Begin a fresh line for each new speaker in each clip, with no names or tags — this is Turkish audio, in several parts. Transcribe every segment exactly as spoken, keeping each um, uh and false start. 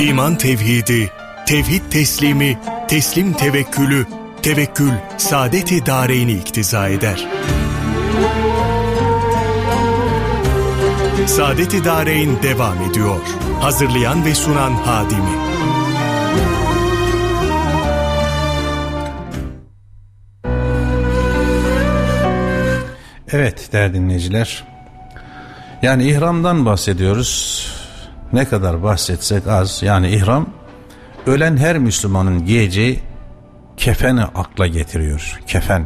İman tevhidi, tevhid teslimi, teslim tevekkülü, tevekkül saadet-i dâreyni iktiza eder. Saadet-i Dâreyn devam ediyor. Hazırlayan ve sunan Hadimi.
Evet değerli dinleyiciler, yani ihramdan bahsediyoruz. Ne kadar bahsetsek az. Yani ihram, ölen her Müslümanın giyeceği kefeni akla getiriyor. Kefen.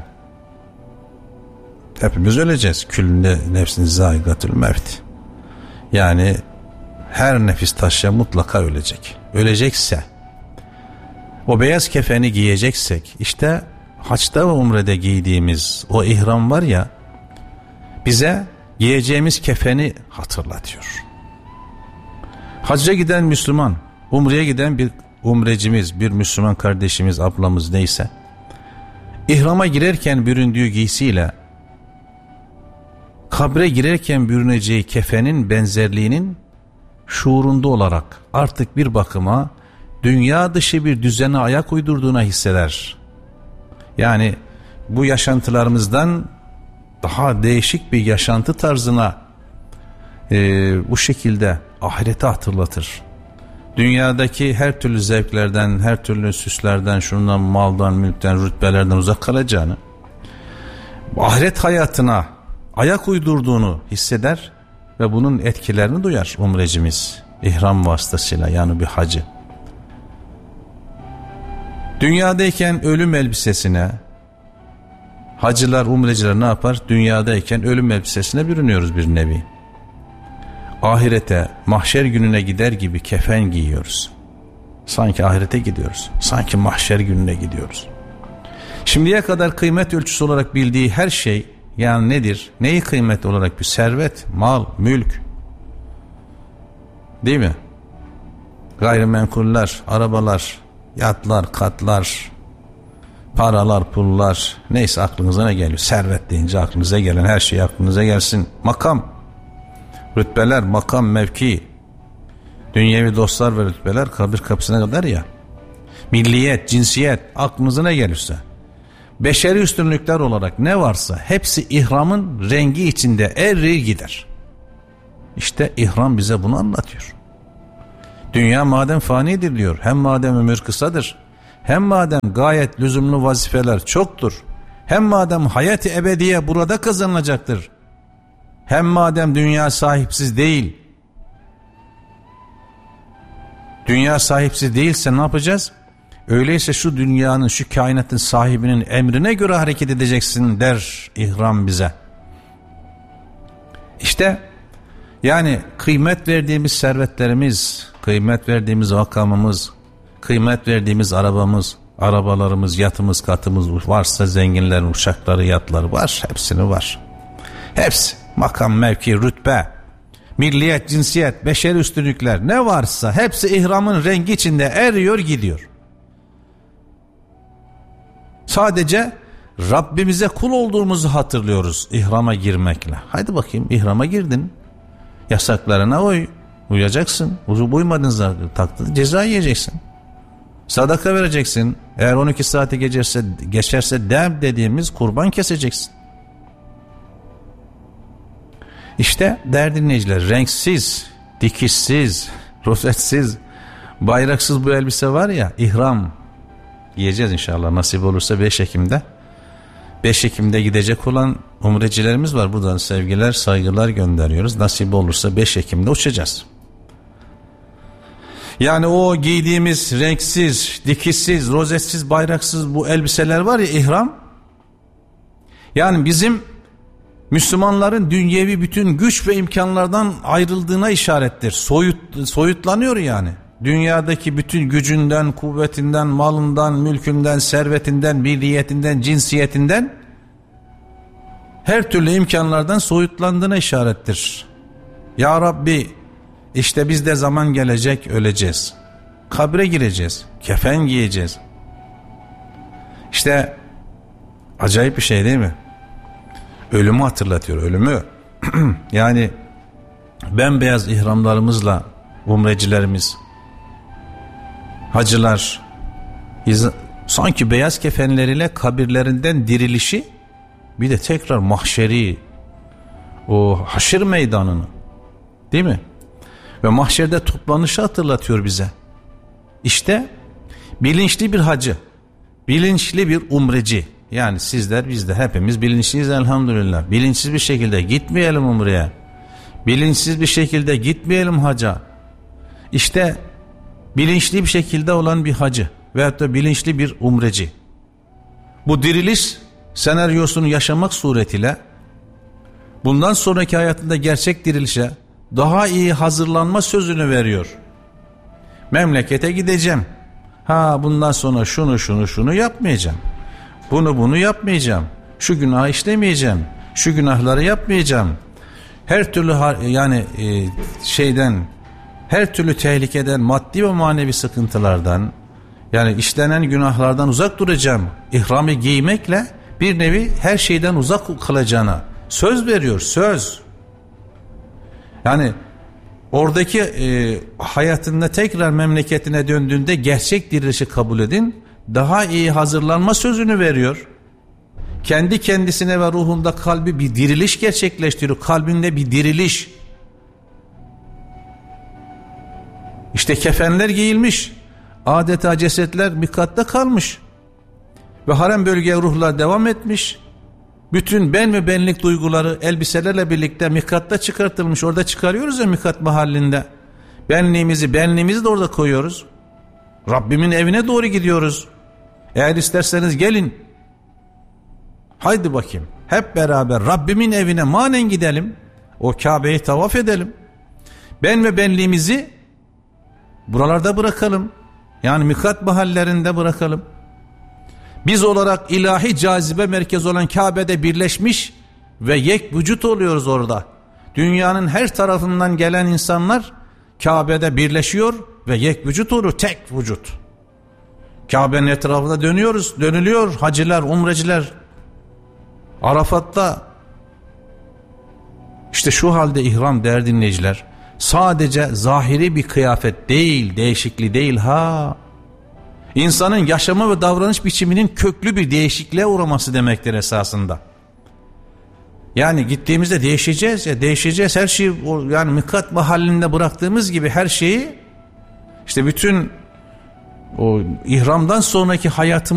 Hepimiz öleceğiz. Küllünde nefsin zâigatül mevt. Yani her nefis taşıyan mutlaka ölecek. Ölecekse, o beyaz kefeni giyeceksek, işte haçta ve umrede giydiğimiz o ihram var ya, bize giyeceğimiz kefeni hatırlatıyor. Hacca giden Müslüman, umreye giden bir umrecimiz, bir Müslüman kardeşimiz, ablamız neyse, ihrama girerken büründüğü giysiyle kabre girerken bürüneceği kefenin benzerliğinin şuurunda olarak artık bir bakıma dünya dışı bir düzene ayak uydurduğuna hisseder. Yani bu yaşantılarımızdan daha değişik bir yaşantı tarzına e, bu şekilde ahireti hatırlatır. Dünyadaki her türlü zevklerden, her türlü süslerden, şundan, maldan, mülkten, rütbelerden uzak kalacağını, ahiret hayatına ayak uydurduğunu hisseder ve bunun etkilerini duyar umrecimiz ihram vasıtasıyla, yani bir hacı. Dünyadayken ölüm elbisesine, hacılar, umreciler ne yapar? Dünyadayken ölüm elbisesine bürünüyoruz bir nevi. Ahirete, mahşer gününe gider gibi kefen giyiyoruz. Sanki ahirete gidiyoruz. Sanki mahşer gününe gidiyoruz. Şimdiye kadar kıymet ölçüsü olarak bildiği her şey, yani nedir? Neyi kıymet olarak? Bir servet, mal, mülk. Değil mi? Gayrimenkuller, arabalar, yatlar, katlar, paralar, pullar, neyse aklınıza ne geliyor? Servet deyince aklınıza gelen her şey aklınıza gelsin. Makam, rütbeler, makam, mevki, dünyevi dostlar ve rütbeler kabir kapısına kadar ya. Milliyet, cinsiyet, aklınıza ne gelirse. Beşeri üstünlükler olarak ne varsa hepsi ihramın rengi içinde erir gider. İşte ihram bize bunu anlatıyor. Dünya madem fanidir diyor, hem madem ömür kısadır, hem madem gayet lüzumlu vazifeler çoktur, hem madem hayat-ı ebediye burada kazanılacaktır, hem madem dünya sahipsiz değil, dünya sahipsiz değilse ne yapacağız? Öyleyse şu dünyanın, şu kainatın sahibinin emrine göre hareket edeceksin der ihram bize. İşte yani kıymet verdiğimiz servetlerimiz, kıymet verdiğimiz makamımız, kıymet verdiğimiz arabamız, arabalarımız, yatımız, katımız varsa, zenginlerin uçakları, yatları var, hepsini var. Hepsi, makam, mevki, rütbe, milliyet, cinsiyet, beşeri üstünlükler ne varsa hepsi ihramın rengi içinde eriyor gidiyor. Sadece Rabbimize kul olduğumuzu hatırlıyoruz ihrama girmekle. Haydi bakayım, ihrama girdin, yasaklarına uy, uyacaksın. Uymadığın takdirde ceza yiyeceksin. Sadaka vereceksin. Eğer on iki saate geçerse, geçerse dem dediğimiz kurban keseceksin. İşte değerli dinleyiciler, renksiz, dikişsiz, rozetsiz, bayraksız bu elbise var ya, ihram giyeceğiz inşallah, nasip olursa beş Ekim'de. beş Ekim'de gidecek olan umrecilerimiz var. Buradan sevgiler, saygılar gönderiyoruz. Nasip olursa beş Ekim'de uçacağız. Yani o giydiğimiz renksiz, dikişsiz, rozetsiz, bayraksız bu elbiseler var ya, ihram. Yani bizim Müslümanların dünyevi bütün güç ve imkanlardan ayrıldığına işarettir. Soyut, soyutlanıyor yani. Dünyadaki bütün gücünden, kuvvetinden, malından, mülkünden, servetinden, milliyetinden, cinsiyetinden, her türlü imkanlardan soyutlandığına işarettir. Ya Rabbi, işte bizde zaman gelecek, öleceğiz. Kabre gireceğiz, kefen giyeceğiz. İşte acayip bir şey değil mi? Ölümü hatırlatıyor, ölümü. Yani bembeyaz ihramlarımızla umrecilerimiz hacılar sanki beyaz kefenleriyle kabirlerinden dirilişi, bir de tekrar mahşeri, o haşir meydanını, değil mi? Ve mahşerde toplanışı hatırlatıyor bize. İşte bilinçli bir hacı, bilinçli bir umreci, yani sizler, biz de hepimiz bilinçliyiz elhamdülillah. Bilinçsiz bir şekilde gitmeyelim umreye, bilinçsiz bir şekilde gitmeyelim haca. İşte bilinçli bir şekilde olan bir hacı veyahut da bilinçli bir umreci, bu diriliş senaryosunu yaşamak suretiyle bundan sonraki hayatında gerçek dirilişe daha iyi hazırlanma sözünü veriyor. Memlekete gideceğim. Ha, bundan sonra şunu şunu şunu yapmayacağım. Bunu bunu yapmayacağım. Şu günahı işlemeyeceğim. Şu günahları yapmayacağım. Her türlü yani e, şeyden, her türlü tehlikeden, maddi ve manevi sıkıntılardan, yani işlenen günahlardan uzak duracağım. İhramı giymekle bir nevi her şeyden uzak kalacağına söz veriyor, söz. Yani oradaki e, hayatında tekrar memleketine döndüğünde gerçek dirilişi kabul edin, daha iyi hazırlanma sözünü veriyor. Kendi kendisine ve ruhunda kalbi bir diriliş gerçekleştiriyor. Kalbinde bir diriliş. İşte kefenler giyilmiş. Adeta cesetler mikatta kalmış. Ve harem bölgeye ruhlar devam etmiş. Bütün ben ve benlik duyguları elbiselerle birlikte mikatta çıkartılmış. Orada çıkarıyoruz ya mikat mahallinde. Benliğimizi, benliğimizi de orada koyuyoruz. Rabbimin evine doğru gidiyoruz. Eğer isterseniz gelin. Haydi bakayım. Hep beraber Rabbimin evine manen gidelim. O Kabe'yi tavaf edelim. Ben ve benliğimizi buralarda bırakalım. Yani mikat mahallerinde bırakalım. Biz olarak ilahi cazibe merkezi olan Kabe'de birleşmiş ve yek vücut oluyoruz orada. Dünyanın her tarafından gelen insanlar Kabe'de birleşiyor ve yek vücut oluyor, tek vücut. Kabe'nin etrafında dönüyoruz, dönülüyor hacılar, umreciler. Arafat'ta. İşte şu halde ihram değerli dinleyiciler, sadece zahiri bir kıyafet değil, değişikliği değil ha. İnsanın yaşama ve davranış biçiminin köklü bir değişikliğe uğraması demektir esasında. Yani gittiğimizde değişeceğiz ya, değişeceğiz her şeyi, yani mikat mahallinde bıraktığımız gibi her şeyi, işte bütün o ihramdan sonraki hayatımız